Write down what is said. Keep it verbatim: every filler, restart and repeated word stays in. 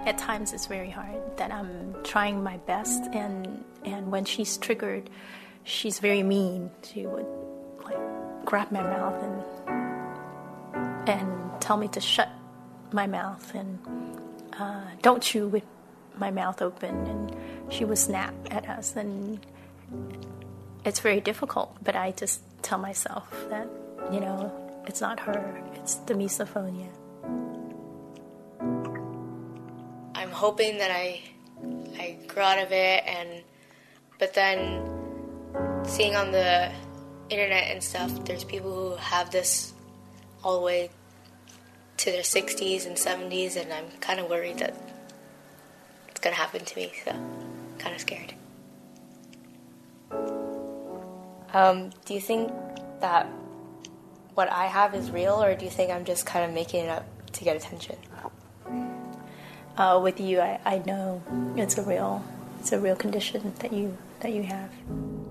at times it's very hard, that I'm trying my best, and and when she's triggered, she's very mean. She would like grab my mouth and and tell me to shut my mouth and uh, don't chew with my mouth open, and she would snap at us, and it's very difficult. But I just tell myself that, you know, it's not her, it's the misophonia. I'm hoping that I I grow out of it, and but then seeing on the internet and stuff, there's people who have this all the way to their sixties and seventies, and I'm kind of worried that it's going to happen to me, so kind of scared. Um, do you think that what I have is real, or do you think I'm just kind of making it up to get attention? Uh, with you, I, I know it's a real, it's a real condition that you that you have.